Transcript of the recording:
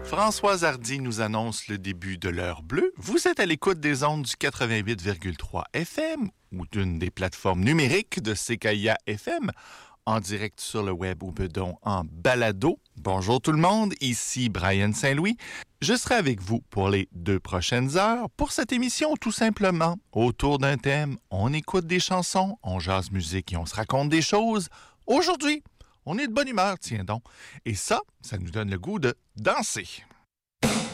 Françoise Hardy nous annonce le début de l'heure bleue. Vous êtes à l'écoute des ondes du 88,3 FM ou d'une des plateformes numériques de CKIA FM, en direct sur le web ou bedon en balado. Bonjour tout le monde, ici Brian Saint-Louis. Je serai avec vous pour les 2 prochaines heures pour cette émission tout simplement autour d'un thème. On écoute des chansons, on jase musique et on se raconte des choses. Aujourd'hui, on est de bonne humeur, tiens donc. Et ça nous donne le goût de danser.